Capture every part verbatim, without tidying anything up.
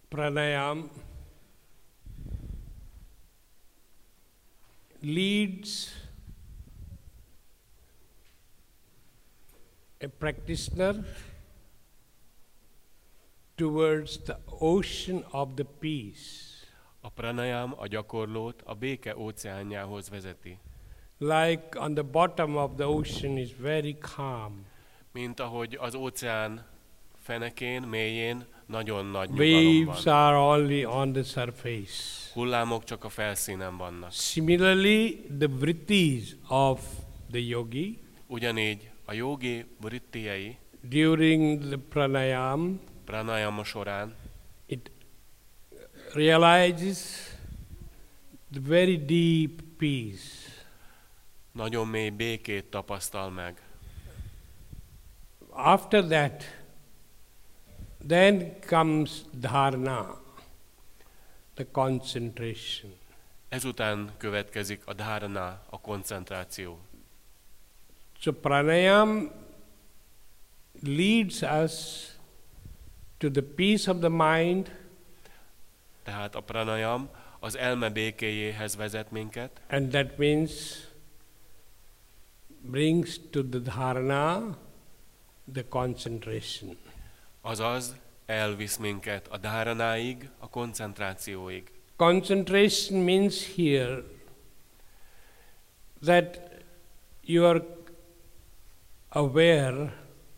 Pranayam leads a practitioner towards the ocean of the peace. A pranayam a gyakorlót a béke óceánjához vezeti. Like on the bottom of the ocean is very calm. Mint ahogy az óceán fenekén, mélyén nagyon nagy nyugalom Waves van. are only on the surface. Hullámok csak a felszínen vannak. Similarly, the vrittis of the yogi Ugyanígy a jogi vrittiyei during the pranayam, pranayama során it realizes the very deep peace. nagyon mély békét tapasztal meg. After that, then comes dharana, the concentration. Ezután következik a dharana, a koncentráció. So pranayam leads us to the peace of the mind. Tehát a pranayam az elme békéjéhez vezet minket, And that means brings to the dharana the concentration. azaz elvisz minket a dharanáig, a koncentrációig. Concentration means here that you are aware,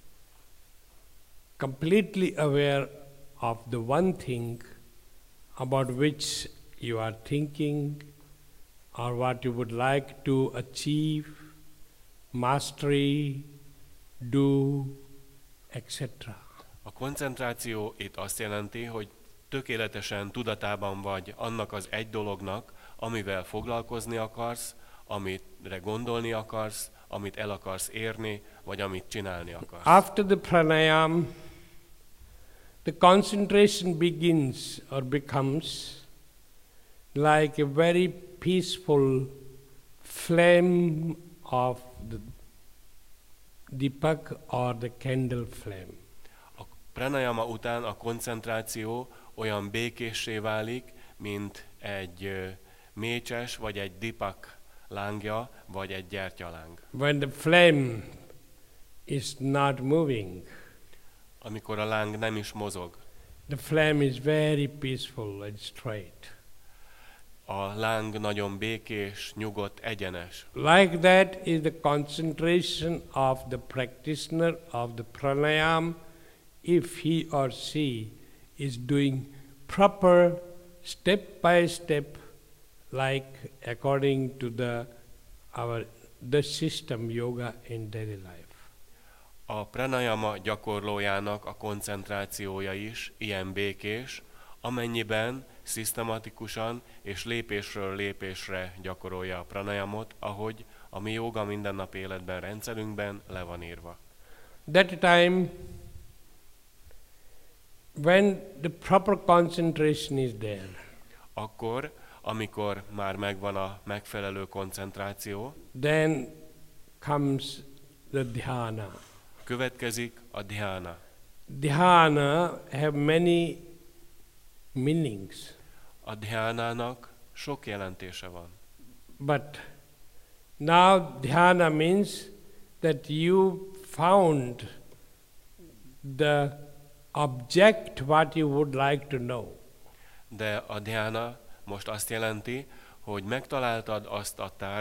completely aware of the one thing about which you are thinking or what you would like to achieve, mastery, do, et cetera. A koncentráció itt azt jelenti, hogy tökéletesen tudatában vagy annak az egy dolognak, amivel foglalkozni akarsz, amire gondolni akarsz, amit el akarsz érni, vagy amit csinálni akarsz. After the pranayam, the concentration begins or becomes like a very peaceful flame of the dipak or the candle flame. A pranayama után a koncentráció olyan békéssé válik, mint egy ö, mécses, vagy egy dipak lángja, vagy egy gyertyaláng. When the flame is not moving, Amikor a láng nem is mozog, the flame is very peaceful and straight. a láng nagyon békés, nyugodt, egyenes. Like that is the concentration of the practitioner of the pranayam if he or she is doing proper step by step like according to the our the system yoga in daily life. A pranayama gyakorlójának a koncentrációja is ilyen békés, amennyiben szisztematikusan és lépésről lépésre gyakorolja a pranayamot, ahogy a mi jóga mindennapi életben rendszerünkben le van írva. That time when the proper concentration is there, Akkor, amikor már megvan a megfelelő koncentráció, then comes the dhyana. következik a dhyana. Dhyana have many meanings, A dhyanának sok jelentése van. but now dhyana means that you found the object what you would like to know. De a dhyana most azt jelenti, hogy megtaláltad azt a tárgyat,